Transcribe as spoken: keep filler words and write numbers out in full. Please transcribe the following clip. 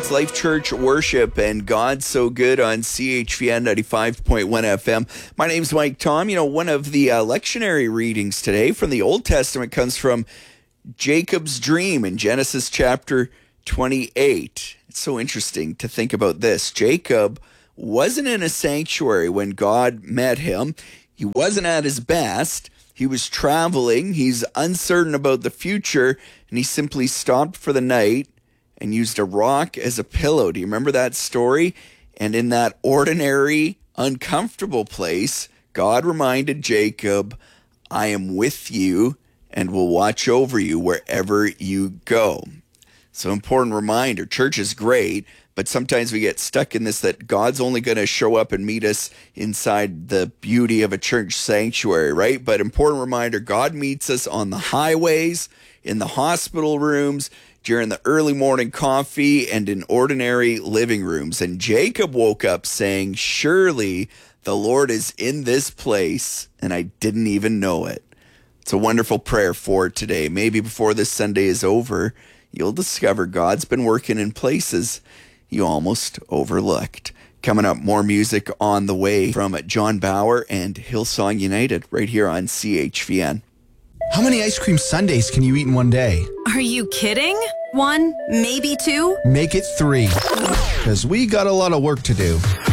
It's Life Church Worship and God's So Good on C H V N ninety-five point one F M. My name's Mike Tom. You know, one of the uh, lectionary readings today from the Old Testament comes from Jacob's dream in Genesis chapter twenty-eight. It's so interesting to think about this. Jacob wasn't in a sanctuary when God met him. He wasn't at his best. He was traveling. He's uncertain about the future, and he simply stopped for the night and used a rock as a pillow. Do you remember that story? And in that ordinary, uncomfortable place, God reminded Jacob, I am with you and will watch over you wherever you go. So important reminder, church is great, but sometimes we get stuck in this that God's only going to show up and meet us inside the beauty of a church sanctuary, right? But important reminder, God meets us on the highways, in the hospital rooms, during the early morning coffee, and in ordinary living rooms. And Jacob woke up saying, surely the Lord is in this place, and I didn't even know it. It's a wonderful prayer for today. Maybe before this Sunday is over, you'll discover God's been working in places you almost overlooked. Coming up, more music on the way from John Bauer and Hillsong United right here on C H V N. How many ice cream sundaes can you eat in one day? Are you kidding? One, maybe two? Make it three, because we got a lot of work to do.